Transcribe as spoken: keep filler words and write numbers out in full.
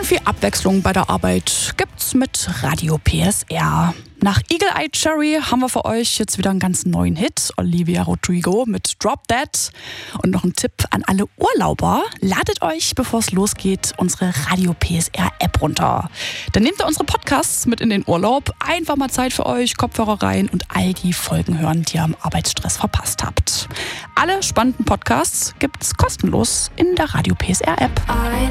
Schön viel Abwechslung bei der Arbeit gibt's mit Radio P S R. Nach Eagle Eye Cherry haben wir für euch jetzt wieder einen ganz neuen Hit. Olivia Rodrigo mit Drop That. Und noch ein Tipp an alle Urlauber. Ladet euch, bevor es losgeht, unsere Radio P S R App runter. Dann nehmt ihr unsere Podcasts mit in den Urlaub. Einfach mal Zeit für euch, Kopfhörer rein und all die Folgen hören, die ihr am Arbeitsstress verpasst habt. Alle spannenden Podcasts gibt's kostenlos in der Radio P S R App.